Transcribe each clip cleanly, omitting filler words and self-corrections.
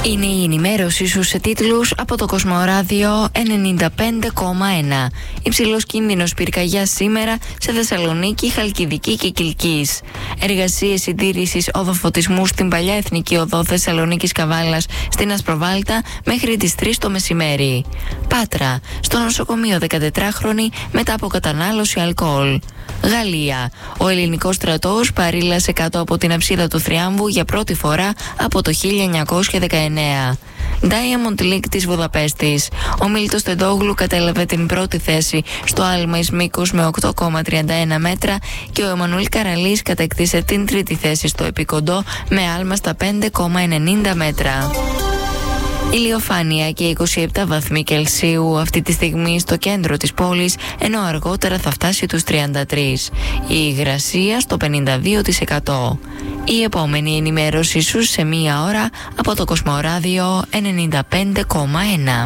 Είναι η ενημέρωση σου σε τίτλους από το Κοσμοράδιο 95,1. Υψηλός κίνδυνος πυρκαγιάς σήμερα σε Θεσσαλονίκη, Χαλκιδική και Κιλκής. Εργασίες συντήρησης οδοφωτισμού στην παλιά Εθνική Οδό Θεσσαλονίκης Καβάλας στην Ασπροβάλτα μέχρι τις 3 το μεσημέρι. Πάτρα, στο νοσοκομείο 14χρονη μετά από κατανάλωση αλκοόλ. Γαλλία. Ο ελληνικός στρατός παρήλασε κάτω από την αψίδα του Θριάμβου για πρώτη φορά από το 1919. Diamond League της Βουδαπέστης. Ο Μίλτος Τεντόγλου κατέλαβε την πρώτη θέση στο άλμα εις μήκος με 8,31 μέτρα και ο Εμμανουήλ Καραλής κατέκτησε την τρίτη θέση στο επικοντό με άλμα στα 5,90 μέτρα. Ηλιοφάνεια και 27 βαθμοί Κελσίου αυτή τη στιγμή στο κέντρο της πόλης, ενώ αργότερα θα φτάσει τους 33. Η υγρασία στο 52%. Η επόμενη ενημέρωση σου σε μία ώρα από το Κοσμοράδιο 95,1.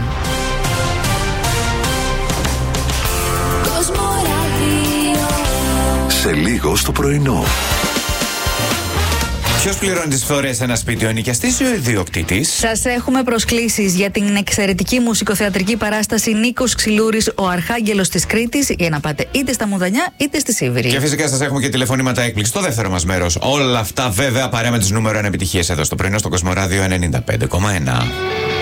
Σε λίγο στο πρωινό. Ποιος πληρώνει τις φορές σε ένα σπίτι, ο ενοικιαστής ή ο ιδιοκτήτης? Σας έχουμε προσκλήσεις για την εξαιρετική μουσικοθεατρική παράσταση Νίκος Ξυλούρης, ο Αρχάγγελος της Κρήτης, για να πάτε είτε στα Μουδανιά είτε στη Σίβηρη. Και φυσικά σας έχουμε και τηλεφωνήματα έκπληξη στο δεύτερο μας μέρος. Όλα αυτά βέβαια παρέα με τις νούμερο 1 επιτυχίες εδώ στο πρωινό στο Κοσμοράδιο 95,1.